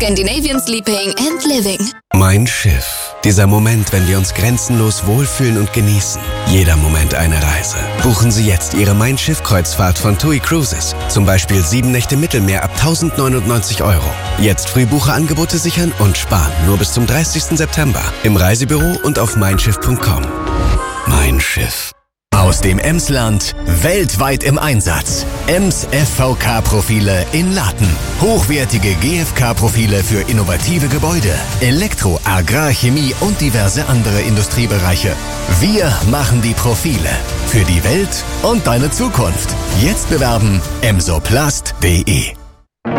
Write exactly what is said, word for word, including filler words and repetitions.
Scandinavian Sleeping and Living. Mein Schiff. Dieser Moment, wenn wir uns grenzenlos wohlfühlen und genießen. Jeder Moment eine Reise. Buchen Sie jetzt Ihre Mein Schiff-Kreuzfahrt von T U I Cruises. Zum Beispiel sieben Nächte Mittelmeer ab tausendneunundneunzig Euro. Jetzt Frühbucherangebote sichern und sparen. Nur bis zum dreißigsten September. Im Reisebüro und auf mein schiff punkt com. Mein Schiff. Aus dem Emsland, weltweit im Einsatz. Ems F V K-Profile in Laten. Hochwertige G F K-Profile für innovative Gebäude, Elektro, Agrar, Chemie und diverse andere Industriebereiche. Wir machen die Profile. Für die Welt und deine Zukunft. Jetzt bewerben emsoplast punkt de.